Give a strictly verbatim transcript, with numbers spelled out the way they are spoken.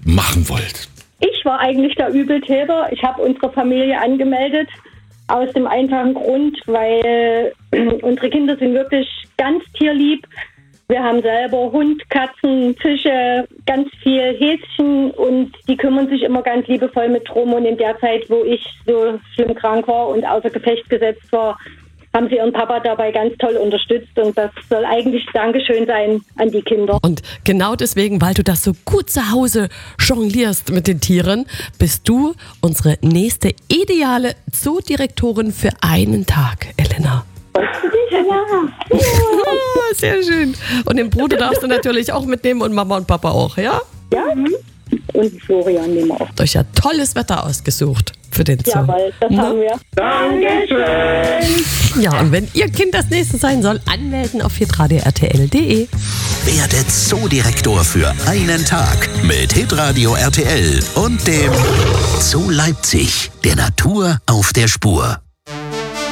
machen wollt? Ich war eigentlich der Übeltäter. Ich habe unsere Familie angemeldet. Aus dem einfachen Grund, weil unsere Kinder sind wirklich ganz tierlieb. Wir haben selber Hund, Katzen, Fische, ganz viel Häschen und die kümmern sich immer ganz liebevoll mit drum. Und in der Zeit, wo ich so schlimm krank war und außer Gefecht gesetzt war, haben sie ihren Papa dabei ganz toll unterstützt. Und das soll eigentlich Dankeschön sein an die Kinder. Und genau deswegen, weil du das so gut zu Hause jonglierst mit den Tieren, bist du unsere nächste ideale Zoodirektorin für einen Tag, Elena. Ja. Ah, sehr schön. Und den Bruder darfst du natürlich auch mitnehmen und Mama und Papa auch, ja? Ja, und Florian nehmen wir auch. Habt euch ja tolles Wetter ausgesucht für den Zoo. Jawohl, das Na? haben wir. Dankeschön! Ja, und wenn ihr Kind das nächste sein soll, anmelden auf hitradio R T L punkt de. Werde Zoodirektor für einen Tag mit Hitradio R T L und dem Zoo Leipzig, der Natur auf der Spur.